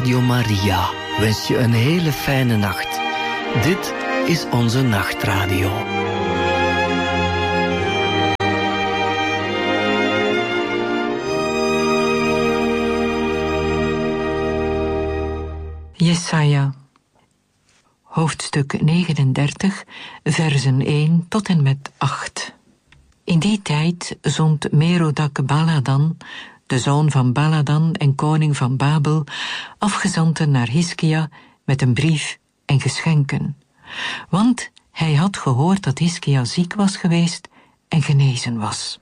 Radio Maria wens je een hele fijne nacht. Dit is onze nachtradio. Jesaja, hoofdstuk 39, versen 1 tot en met 8. In die tijd zond Merodach-Baladan, de zoon van Baladan en koning van Babel, afgezanten naar Hiskia met een brief en geschenken. Want hij had gehoord dat Hiskia ziek was geweest en genezen was.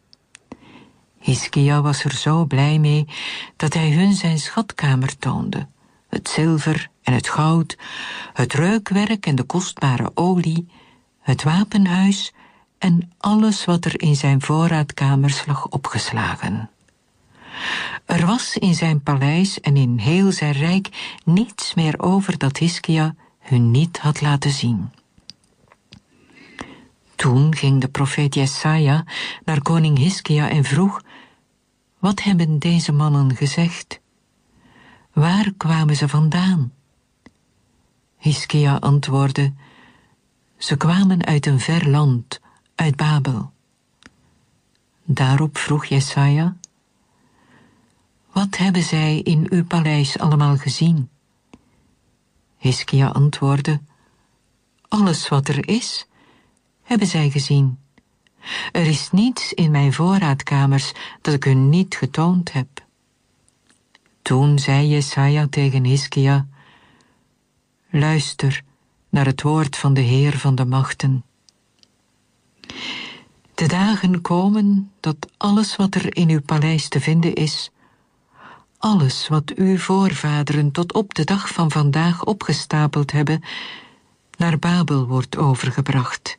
Hiskia was er zo blij mee dat hij hun zijn schatkamer toonde. Het zilver en het goud, het reukwerk en de kostbare olie, het wapenhuis en alles wat er in zijn voorraadkamers lag opgeslagen. Er was in zijn paleis en in heel zijn rijk niets meer over dat Hiskia hun niet had laten zien. Toen ging de profeet Jesaja naar koning Hiskia en vroeg: wat hebben deze mannen gezegd? Waar kwamen ze vandaan? Hiskia antwoordde: ze kwamen uit een ver land, uit Babel. Daarop vroeg Jesaja: wat hebben zij in uw paleis allemaal gezien? Hiskia antwoordde: alles wat er is, hebben zij gezien. Er is niets in mijn voorraadkamers dat ik hun niet getoond heb. Toen zei Jesaja tegen Hiskia: luister naar het woord van de Heer van de machten. De dagen komen dat alles wat er in uw paleis te vinden is, alles wat uw voorvaderen tot op de dag van vandaag opgestapeld hebben, naar Babel wordt overgebracht.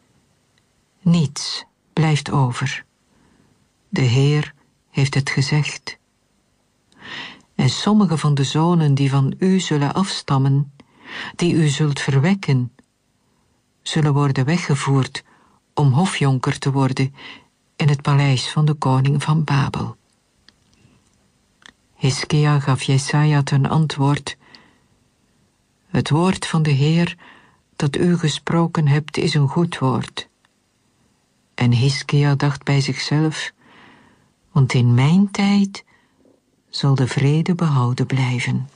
Niets blijft over. De Heer heeft het gezegd. En sommige van de zonen die van u zullen afstammen, die u zult verwekken, zullen worden weggevoerd om hofjonker te worden in het paleis van de koning van Babel. Hiskia gaf Jesaja ten antwoord: het woord van de Heer dat u gesproken hebt is een goed woord. En Hiskia dacht bij zichzelf: want in mijn tijd zal de vrede behouden blijven.